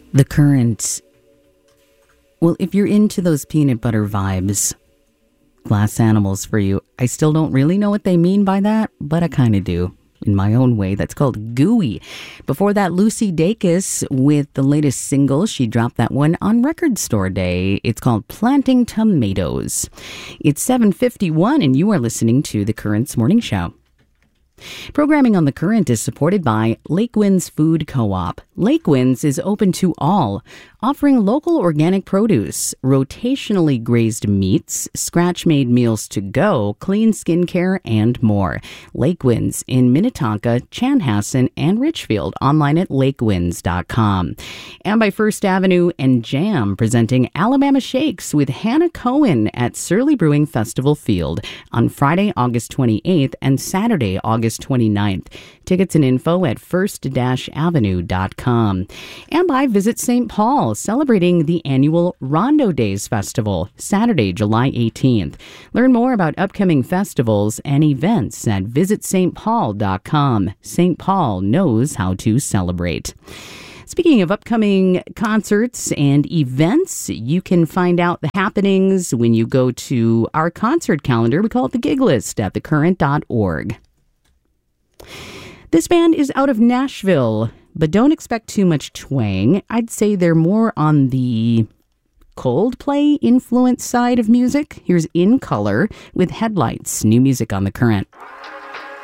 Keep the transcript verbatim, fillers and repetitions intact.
The Current. Well, if you're into those peanut butter vibes, Glass Animals for you. I still don't really know what they mean by that, but I kind of do. In my own way. That's called Gooey. Before that, Lucy Dacus with the latest single. She dropped that one on Record Store Day. It's called Planting Tomatoes. It's seven fifty-one and you are listening to The Current's Morning Show. Programming on The Current is supported by Lake Winds Food Co-op. Lake Winds is open to all, offering local organic produce, rotationally grazed meats, scratch-made meals to go, clean skincare, and more. Lake Winds in Minnetonka, Chanhassen, and Richfield. Online at lake winds dot com. And by First Avenue and Jam, presenting Alabama Shakes with Hannah Cohen at Surly Brewing Festival Field on Friday, August twenty-eighth and Saturday, August twenty-ninth. Tickets and info at first avenue dot com. And by Visit Saint Paul, celebrating the annual Rondo Days Festival, Saturday, July eighteenth. Learn more about upcoming festivals and events at visit st paul dot com. Saint Paul knows how to celebrate. Speaking of upcoming concerts and events, you can find out the happenings when you go to our concert calendar. We call it the Gig List at the current dot org. This band is out of Nashville, but don't expect too much twang. I'd say they're more on the Coldplay influence side of music. Here's In Color with Headlights, new music on The Current.